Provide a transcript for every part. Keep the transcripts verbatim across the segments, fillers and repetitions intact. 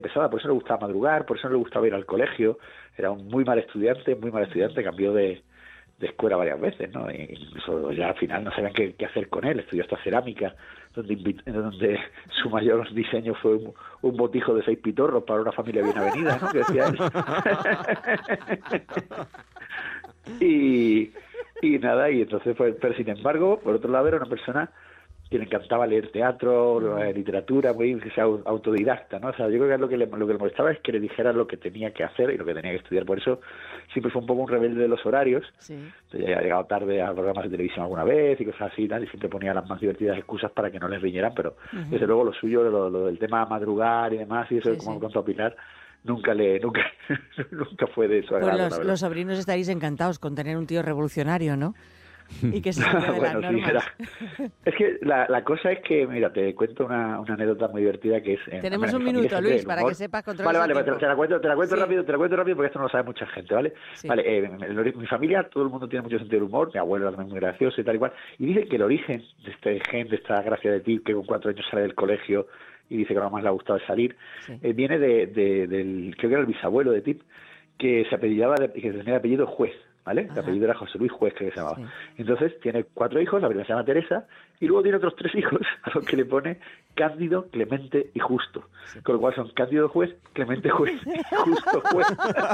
pesada, por eso le gustaba madrugar, por eso no le gustaba ir al colegio, era un muy mal estudiante, muy mal estudiante, cambió de, de escuela varias veces, ¿no? E incluso ya al final no sabían qué, qué hacer con él, estudió hasta cerámica, donde, donde su mayor diseño fue un, un botijo de seis pitorros para una familia bien avenida, ¿no? Que decía él. y, y nada, y entonces, pues, pero sin embargo, por otro lado, era una persona que le encantaba leer teatro, eh, literatura, muy que sea autodidacta, ¿no? O sea, yo creo que lo que le, lo que le molestaba es que le dijera lo que tenía que hacer y lo que tenía que estudiar. Por eso siempre fue un poco un rebelde de los horarios. Sí. Entonces, ya ha llegado tarde a programas de televisión alguna vez y cosas así, tal, y siempre ponía las más divertidas excusas para que no les riñeran, pero uh-huh. desde luego lo suyo, lo, lo del tema madrugar y demás, y eso, sí, como sí. contó Pilar, nunca le nunca nunca fue de su agrado. Pues los, los sobrinos estaréis encantados con tener un tío revolucionario, ¿no? Y que se salga de bueno, las normas. Sí, es que la, la cosa es que, mira, te cuento una, una anécdota muy divertida que es... En, Tenemos un minuto, Luis, para que sepas controlar. Vale, vale, te, te la cuento, te la cuento sí. rápido, te la cuento rápido porque esto no lo sabe mucha gente, ¿vale? Sí. Vale, eh, mi, mi familia, todo el mundo tiene mucho sentido del humor, mi abuelo también es muy gracioso y tal y cual, y dicen que el origen de este gen, de esta gracia de Tip, que con cuatro años sale del colegio y dice que lo más le ha gustado es salir, sí. eh, viene de, de, del, creo que era el bisabuelo de Tip, que se apellidaba, de, que tenía el apellido Juez, ¿vale? El apellido era José Luis Juez, que se llamaba. Sí. Entonces tiene cuatro hijos, la primera se llama Teresa, y luego tiene otros tres hijos, a los que le pone Cándido, Clemente y Justo. Sí. Con lo cual son Cándido Juez, Clemente Juez y Justo Juez.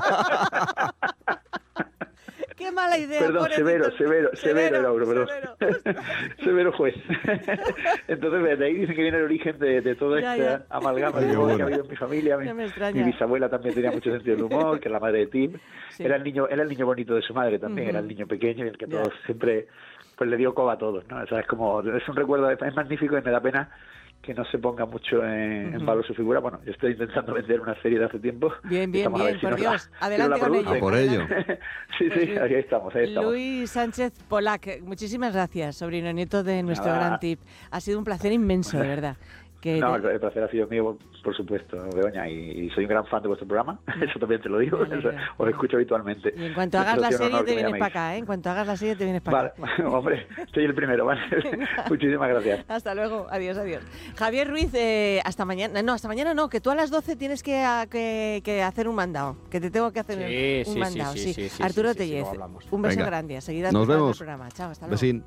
¡Qué mala idea! Perdón, severo, severo, severo, severo, perdón. Severo, severo Juez. Entonces, de ahí dicen que viene el origen de, de toda esta ya. amalgama de humor que ha habido en mi familia. Mi, mi bisabuela también tenía mucho sentido del humor, que era la madre de Tim. Sí. Era el niño era el niño bonito de su madre también, uh-huh. era el niño pequeño y el que todos yeah. siempre pues le dio coba a todos, ¿no? O sea, es como, es un recuerdo, es magnífico y me da pena que no se ponga mucho en, uh-huh. en valor su figura. Bueno, yo estoy intentando vender una serie de hace tiempo. Bien, bien, bien, si por Dios. La, adelante con ello. A por ello. sí, sí, ahí estamos, ahí estamos. Luis Sánchez Polac, muchísimas gracias, sobrino nieto de nuestro Nada. gran Tip. Ha sido un placer inmenso, de verdad. Que no, te... el placer ha sido mío, por supuesto, Begoña, y, y soy un gran fan de vuestro programa, eso también te lo digo, vale, o sea, os lo escucho habitualmente. Y en cuanto hagas la serie te vienes para acá, ¿eh? En cuanto hagas la serie te vienes para vale, acá. Hombre, soy el primero, ¿vale? Muchísimas gracias. Hasta luego, adiós, adiós. Javier Ruiz, eh, hasta mañana, no, hasta mañana no, que tú a las doce tienes que, a, que, que hacer un mandado, que te tengo que hacer sí, un sí, mandado, sí. sí. sí, sí Arturo sí, Tellez, sí, un beso Venga. grande, a seguir Nos vemos. el programa. Chao, hasta luego. Besín.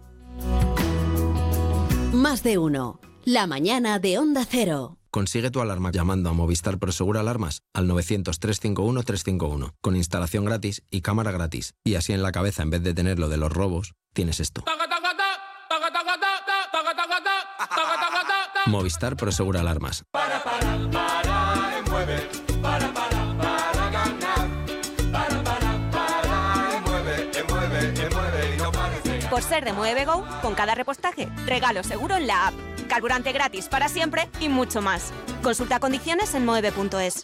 Más de uno, la mañana de Onda Cero. Consigue tu alarma llamando a Movistar Prosegur Alarmas al novecientos, trescientos cincuenta y uno, trescientos cincuenta y uno, con instalación gratis y cámara gratis. Y así en la cabeza, en vez de tener lo de los robos, tienes esto. Movistar Prosegur Alarmas. Para, para, para, mueve, para, para, para ganar. Para, para, para, mueve, mueve, mueve y no parece. Por ser de Mueve Go, con cada repostaje, regalo seguro en la app. Carburante gratis para siempre y mucho más. Consulta condiciones en moeve punto es.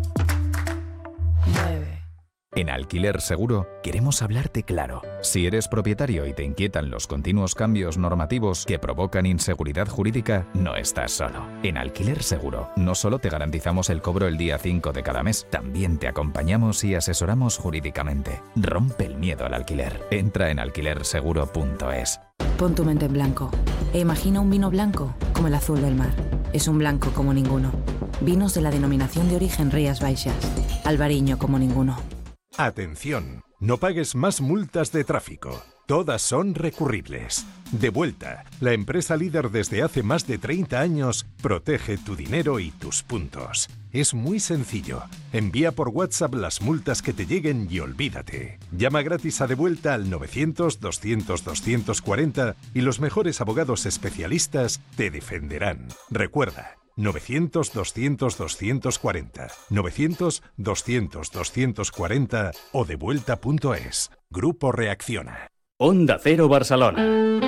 En Alquiler Seguro queremos hablarte claro. Si eres propietario y te inquietan los continuos cambios normativos que provocan inseguridad jurídica, no estás solo. En Alquiler Seguro no solo te garantizamos el cobro el día cinco de cada mes, también te acompañamos y asesoramos jurídicamente. Rompe el miedo al alquiler. Entra en alquiler seguro punto es. Pon tu mente en blanco e imagina un vino blanco como el azul del mar. Es un blanco como ninguno. Vinos de la denominación de origen Rías Baixas. Albariño como ninguno. Atención, no pagues más multas de tráfico. Todas son recurribles. Devuelta, la empresa líder desde hace más de treinta años, protege tu dinero y tus puntos. Es muy sencillo. Envía por WhatsApp las multas que te lleguen y olvídate. Llama gratis a Devuelta al novecientos, doscientos, doscientos cuarenta y los mejores abogados especialistas te defenderán. Recuerda, novecientos, doscientos, doscientos cuarenta, novecientos, doscientos, doscientos cuarenta o devuelta punto es. Grupo Reacciona. Onda Cero Barcelona.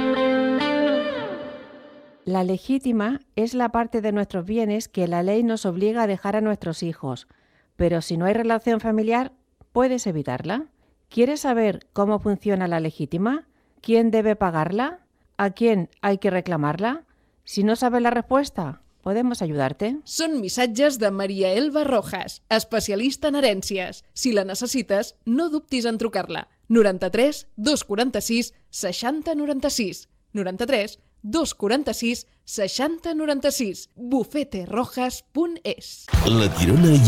La legítima es la parte de nuestros bienes que la ley nos obliga a dejar a nuestros hijos. Pero si no hay relación familiar, ¿puedes evitarla? ¿Quieres saber cómo funciona la legítima? ¿Quién debe pagarla? ¿A quién hay que reclamarla? Si no sabes la respuesta, podemos ayudarte. Són missatges de Maria Elba Rojas, especialista en herències. Si la necessites, no dubtis en trucar-la. noranta-tres, dos quaranta-sis, seixanta noranta-sis. noranta-tres, dos quaranta-sis seixanta noranta-sis. bufete rojas punt es. La Tirona